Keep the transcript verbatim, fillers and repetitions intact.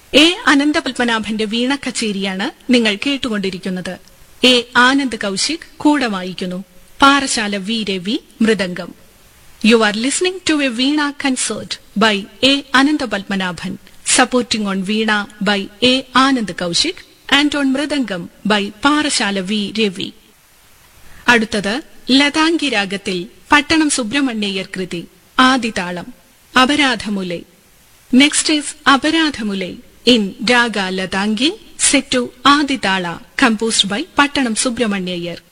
A അനന്തപത്മനാഭന്റെ വീണ കച്ചേരിയാണ് നിങ്ങൾ കേട്ടുകൊണ്ടിരിക്കുന്നത്. A Anand Kaushik കൂടെ വായിക്കുന്നു. Parassala V Ravi mridangam. You are listening to A Veena concert by A Ananthapadmanabhan, supporting on Veena by A Anand Kaushik and on mridangam by Parassala V Ravi. അടുത്തത് ലതാംഗി രാഗത്തിൽ പട്ടണം സുബ്രഹ്മണ്യയ്യർ കൃതി ആദിതാളം Aparadhamulai. Next is Aparadhamulai in Raga Latangi set to Aditala, composed by Pattanam Subramanyayar.